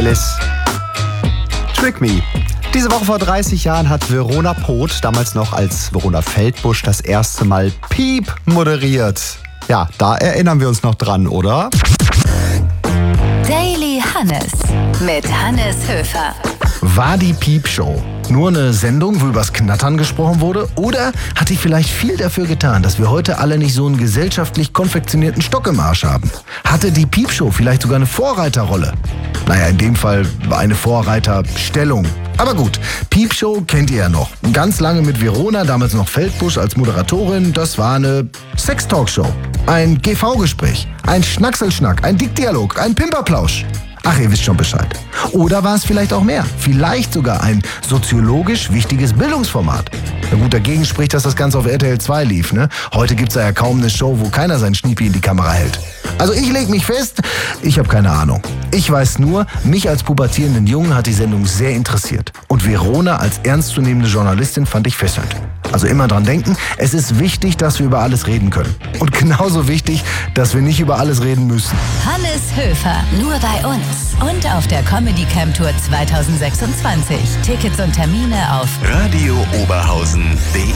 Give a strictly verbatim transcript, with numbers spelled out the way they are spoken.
Alice. Trick Me. Diese Woche vor dreißig Jahren hat Verona Poth, damals noch als Verona Feldbusch, das erste Mal Piep moderiert. Ja, da erinnern wir uns noch dran, oder? Daily Hannes mit Hannes Höfer. War die Piep-Show nur eine Sendung, wo übers Knattern gesprochen wurde? Oder hat die vielleicht viel dafür getan, dass wir heute alle nicht so einen gesellschaftlich konfektionierten Stock im Arsch haben? Hatte die Piep-Show vielleicht sogar eine Vorreiterrolle? Naja, in dem Fall war eine Vorreiterstellung. Aber gut, Piep-Show kennt ihr ja noch. Ganz lange mit Verona, damals noch Feldbusch als Moderatorin. Das war eine Sex-Talk-Show. Ein G V-Gespräch, ein Schnackselschnack, ein Dickdialog, ein Pimperplausch. Ach, ihr wisst schon Bescheid. Oder war es vielleicht auch mehr? Vielleicht sogar ein soziologisch wichtiges Bildungsformat. Na gut, dagegen spricht, dass das Ganze auf R T L zwei lief, ne? Heute gibt's da ja kaum eine Show, wo keiner sein Schniepi in die Kamera hält. Also ich leg mich fest, ich habe keine Ahnung. Ich weiß nur, mich als pubertierenden Jungen hat die Sendung sehr interessiert. Und Verona als ernstzunehmende Journalistin fand ich fesselnd. Also immer dran denken, es ist wichtig, dass wir über alles reden können. Und genauso wichtig, dass wir nicht über alles reden müssen. Hannes Höfer, nur bei uns. Und auf der Comedy Camp Tour zwanzig sechsundzwanzig. Tickets und Termine auf radio oberhausen punkt de